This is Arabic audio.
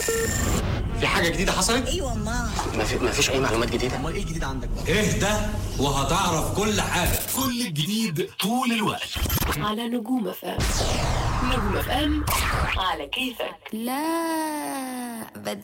في حاجة جديدة حصلت؟ ايوه ما فيش أي معلومات جديدة. امال ايه الجديد عندك بقى؟ اهدى وهتعرف كل حاجة. كل الجديد طول الوقت على نجوم اف ام. نجوم اف ام على كيفك. لا بدي